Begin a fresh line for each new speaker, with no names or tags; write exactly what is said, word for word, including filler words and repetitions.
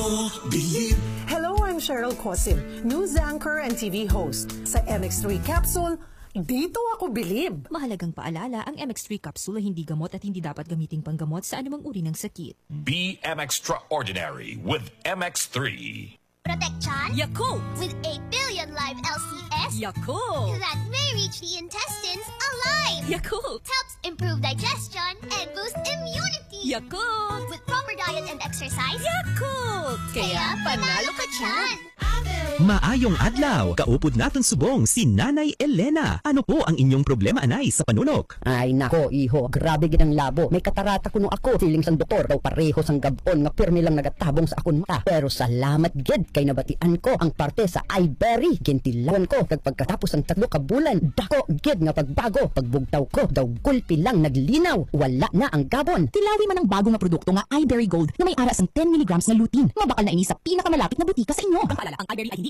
mo bilib.
Hello, I'm Cheryl Cosim, news anchor and T V host. Sa M X three Capsule, dito ako bilib.
Mahalagang paalala, ang M X three capsule ay hindi gamot at hindi dapat gamiting panggamot sa anumang uri ng sakit.
Be M Extraordinary with M X three.
Protection
Yakult!
with eight billion live L C S
Yakult!
that may reach the intestines alive.
Yakult!
Helps improve digestion and boost immunity.
Yakult!
With proper diet and exercise.
Yakult! Kaya panalo ka dyan!
Maayong adlaw, kaupod naton subong si Nanay Elena. Ano po ang inyong problema, anay, sa panunok?
Ay nako, iho, grabe gid ang labo. May katarata kuno ako. Feeling sang doktor daw pareho sang gabon nga pirmi lang nagatabong sa akon mata. Pero salamat gid kay nabatian ko ang parte sa iBerry. Gintilawan ko kag pagkatapos ang tatlo ka bulan, dako gid nga pagbago. Pagbugtaw ko daw gulpi lang naglinaw. Wala na ang gabon.
Tilawi man ang bago nga produkto nga iBerry Gold na may ara sang ten milligrams na lutein. Nga bakal na ini sa pinakamalapit na butika sa inyo.
Ang paalala, ang iBerry ay hindi